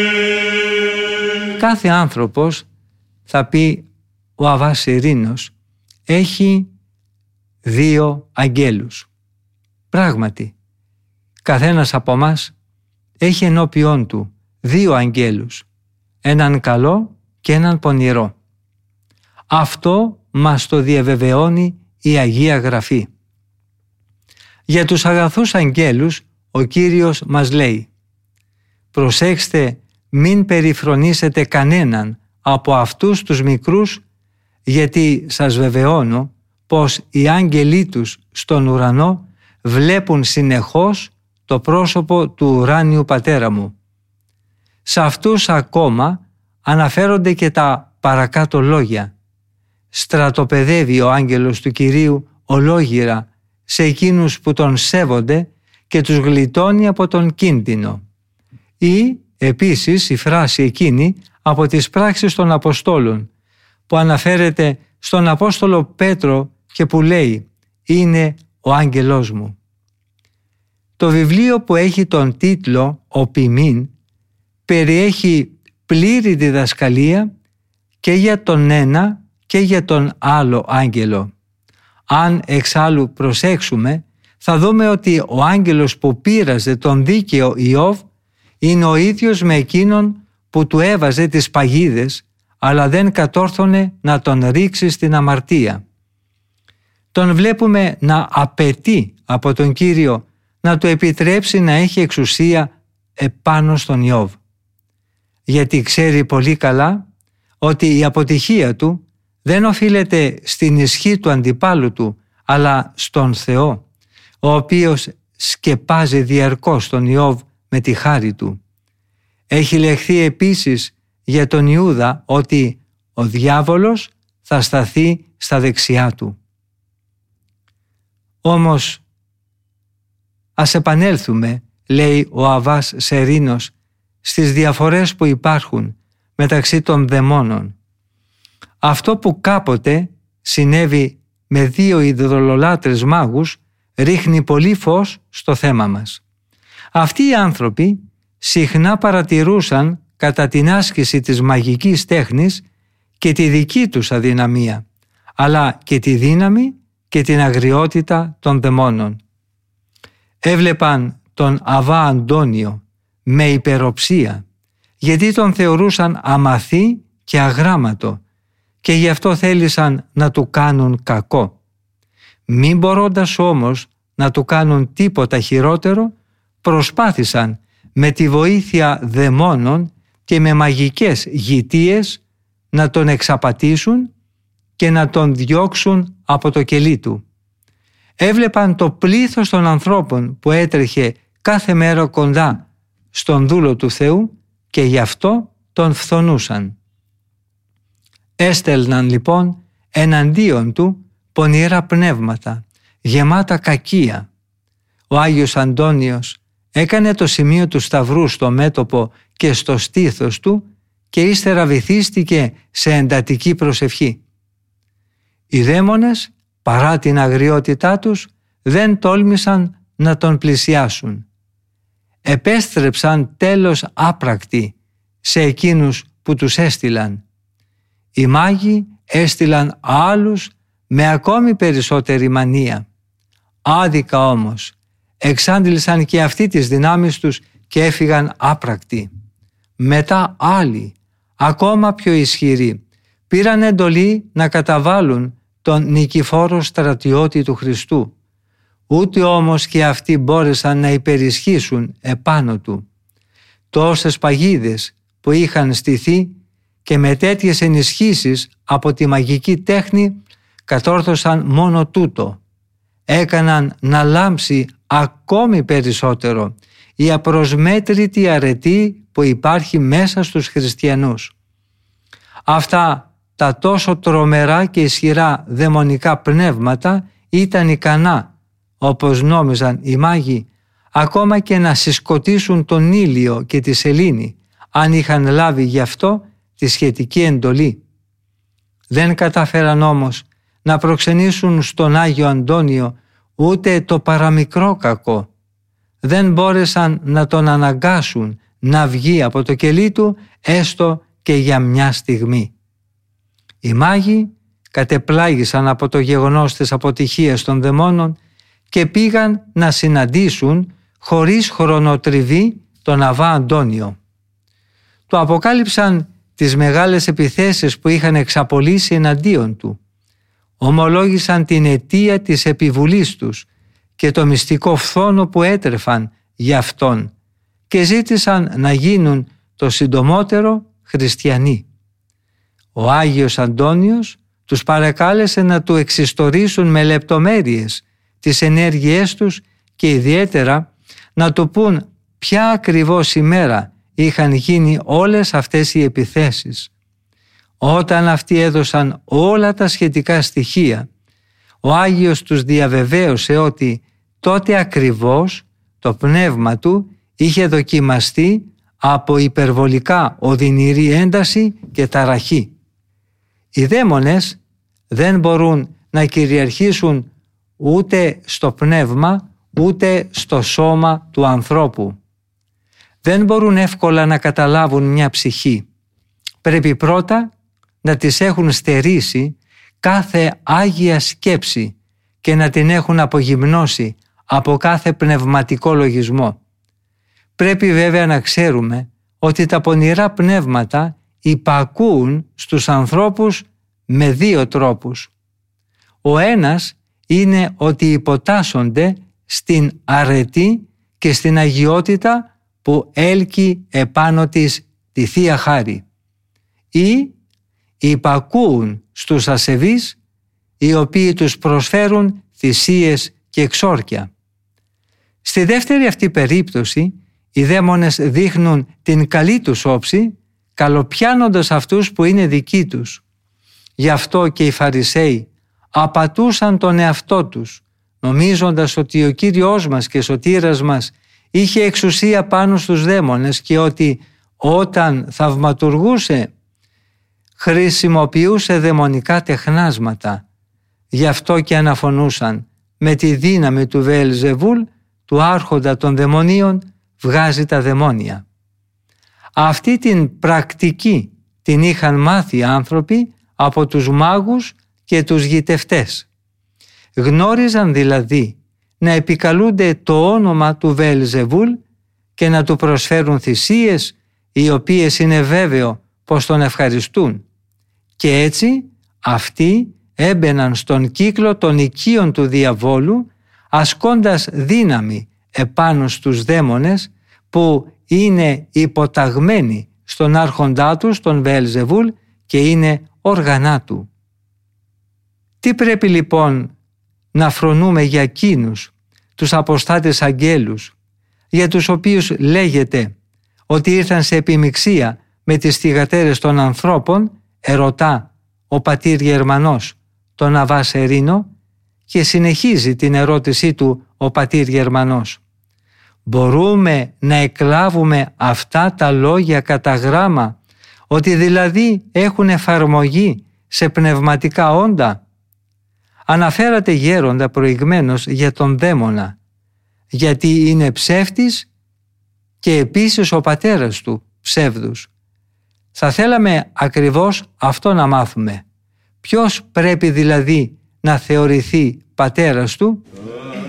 Κάθε άνθρωπος, θα πει ο Αββάς Ιρήνος, έχει 2 αγγέλους. Πράγματι, καθένας από μας έχει ενώπιόν του 2 αγγέλους, έναν καλό και έναν πονηρό. Αυτό μας το διαβεβαιώνει η Αγία Γραφή. Για τους αγαθούς αγγέλους ο Κύριος μας λέει: «Προσέξτε μην περιφρονήσετε κανέναν από αυτούς τους μικρούς, γιατί σας βεβαιώνω πως οι άγγελοι τους στον ουρανό βλέπουν συνεχώς το πρόσωπο του ουράνιου Πατέρα μου». Σε αυτούς ακόμα αναφέρονται και τα παρακάτω λόγια. Στρατοπεδεύει ο άγγελος του Κυρίου ολόγυρα σε εκείνους που τον σέβονται και τους γλιτώνει από τον κίνδυνο. Ή επίσης η φράση εκείνη από τις πράξεις των Αποστόλων που αναφέρεται στον Απόστολο Πέτρο και που λέει «Είναι ο άγγελός μου». Το βιβλίο που έχει τον τίτλο «Ο ποιμήν» περιέχει πλήρη διδασκαλία και για τον ένα και για τον άλλο άγγελο. Αν εξάλλου προσέξουμε, θα δούμε ότι ο άγγελος που πείραζε τον δίκαιο Ιώβ είναι ο ίδιος με εκείνον που του έβαζε τις παγίδες, αλλά δεν κατόρθωνε να τον ρίξει στην αμαρτία. Τον βλέπουμε να απαιτεί από τον Κύριο να του επιτρέψει να έχει εξουσία επάνω στον Ιώβ. Γιατί ξέρει πολύ καλά ότι η αποτυχία του δεν οφείλεται στην ισχύ του αντιπάλου του, αλλά στον Θεό, ο οποίος σκεπάζει διαρκώς τον Ιώβ με τη χάρη του. Έχει λεχθεί επίσης για τον Ιούδα ότι ο διάβολος θα σταθεί στα δεξιά του. Όμως ας επανέλθουμε, λέει ο Αββάς Σερίνος, στις διαφορές που υπάρχουν μεταξύ των δαιμόνων. Αυτό που κάποτε συνέβη με 2 ειδωλολάτρες μάγους ρίχνει πολύ φως στο θέμα μας. Αυτοί οι άνθρωποι συχνά παρατηρούσαν κατά την άσκηση της μαγικής τέχνης και τη δική τους αδυναμία, αλλά και τη δύναμη και την αγριότητα των δαιμόνων. Έβλεπαν τον Αββά Αντώνιο με υπεροψία, γιατί τον θεωρούσαν αμαθή και αγράμματο και γι' αυτό θέλησαν να του κάνουν κακό. Μην μπορώντας όμως να του κάνουν τίποτα χειρότερο, προσπάθησαν με τη βοήθεια δαιμόνων και με μαγικές γητείες να τον εξαπατήσουν και να τον διώξουν από το κελί του. Έβλεπαν το πλήθος των ανθρώπων που έτρεχε κάθε μέρα κοντά στον δούλο του Θεού και γι' αυτό τον φθονούσαν. Έστελναν λοιπόν εναντίον του πονηρά πνεύματα, γεμάτα κακία. Ο Άγιος Αντώνιος έκανε το σημείο του Σταυρού στο μέτωπο και στο στήθος του και ύστερα βυθίστηκε σε εντατική προσευχή. Οι δαίμονες, παρά την αγριότητά τους, δεν τόλμησαν να τον πλησιάσουν. Επέστρεψαν τέλος άπρακτοι σε εκείνους που τους έστειλαν. Οι μάγοι έστειλαν άλλους με ακόμη περισσότερη μανία. Άδικα όμως εξάντλησαν και αυτοί τις δυνάμεις τους και έφυγαν άπρακτοι. Μετά άλλοι, ακόμα πιο ισχυροί, πήραν εντολή να καταβάλουν τον νικηφόρο στρατιώτη του Χριστού. Ούτε όμως και αυτοί μπόρεσαν να υπερισχύσουν επάνω του. Τόσες παγίδες που είχαν στηθεί και με τέτοιες ενισχύσεις από τη μαγική τέχνη κατόρθωσαν μόνο τούτο. Έκαναν να λάμψει ακόμη περισσότερο η απροσμέτρητη αρετή που υπάρχει μέσα στους χριστιανούς. Αυτά τα τόσο τρομερά και ισχυρά δαιμονικά πνεύματα ήταν ικανά, όπως νόμιζαν οι μάγοι, ακόμα και να συσκοτήσουν τον ήλιο και τη σελήνη, αν είχαν λάβει γι' αυτό τη σχετική εντολή. Δεν κατάφεραν όμως να προξενήσουν στον Άγιο Αντώνιο ούτε το παραμικρό κακό. Δεν μπόρεσαν να τον αναγκάσουν να βγει από το κελί του έστω και για μια στιγμή. Οι μάγοι κατεπλάγησαν από το γεγονός της αποτυχίας των δαιμόνων και πήγαν να συναντήσουν χωρίς χρονοτριβή τον Αββά Αντώνιο. Του αποκάλυψαν τις μεγάλες επιθέσεις που είχαν εξαπολύσει εναντίον του. Ομολόγησαν την αιτία της επιβουλής τους και το μυστικό φθόνο που έτρεφαν για αυτόν και ζήτησαν να γίνουν το συντομότερο χριστιανοί. Ο Άγιος Αντώνιος τους παρακάλεσε να του εξιστορήσουν με λεπτομέρειες τις ενέργειές τους και ιδιαίτερα να του πούν ποια ακριβώς ημέρα είχαν γίνει όλες αυτές οι επιθέσεις. Όταν αυτοί έδωσαν όλα τα σχετικά στοιχεία, ο Άγιος τους διαβεβαίωσε ότι τότε ακριβώς το πνεύμα του είχε δοκιμαστεί από υπερβολικά οδυνηρή ένταση και ταραχή. Οι δαίμονες δεν μπορούν να κυριαρχήσουν ούτε στο πνεύμα ούτε στο σώμα του ανθρώπου. Δεν μπορούν εύκολα να καταλάβουν μια ψυχή. Πρέπει πρώτα να τις έχουν στερήσει κάθε άγια σκέψη και να την έχουν απογυμνώσει από κάθε πνευματικό λογισμό. Πρέπει βέβαια να ξέρουμε ότι τα πονηρά πνεύματα υπακούουν στους ανθρώπους με δύο τρόπους. Ο ένας είναι ότι υποτάσσονται στην αρετή και στην αγιότητα που έλκει επάνω της τη Θεία Χάρη, ή υπακούουν στους ασεβείς οι οποίοι τους προσφέρουν θυσίες και εξόρκια. Στη δεύτερη αυτή περίπτωση οι δαίμονες δείχνουν την καλή τους όψη καλοπιάνοντας αυτούς που είναι δικοί τους. Γι' αυτό και οι Φαρισαίοι απατούσαν τον εαυτό τους νομίζοντας ότι ο Κύριος μας και σωτήρας μας είχε εξουσία πάνω στους δαίμονες και ότι όταν θαυματουργούσε χρησιμοποιούσε δαιμονικά τεχνάσματα. Γι' αυτό και αναφωνούσαν με τη δύναμη του Βεελζεβούλ, του άρχοντα των δαιμονίων, βγάζει τα δαιμόνια. Αυτή την πρακτική την είχαν μάθει οι άνθρωποι από τους μάγους και τους γητευτές. Γνώριζαν δηλαδή να επικαλούνται το όνομα του Βεελζεβούλ και να του προσφέρουν θυσίες οι οποίες είναι βέβαιο πως τον ευχαριστούν. Και έτσι αυτοί έμπαιναν στον κύκλο των οικείων του διαβόλου ασκώντας δύναμη επάνω στους δαίμονες που είναι υποταγμένοι στον άρχοντά τους, τον Βεελζεβούλ, και είναι όργανά του. Τι πρέπει λοιπόν να φρονούμε για εκείνους τους αποστάτες αγγέλους, για τους οποίους λέγεται ότι ήρθαν σε επιμιξία με τις θυγατέρες των ανθρώπων, ερωτά ο πατήρ Γερμανός τον Αββά Σερίνο, και συνεχίζει την ερώτησή του ο πατήρ Γερμανός. Μπορούμε να εκλάβουμε αυτά τα λόγια κατά γράμμα, ότι δηλαδή έχουν εφαρμογή σε πνευματικά όντα? Αναφέρατε γέροντα προηγμένως για τον δαίμονα, γιατί είναι ψεύτης και επίσης ο πατέρας του ψεύδους. Θα θέλαμε ακριβώς αυτό να μάθουμε. Ποιος πρέπει δηλαδή να θεωρηθεί πατέρας του?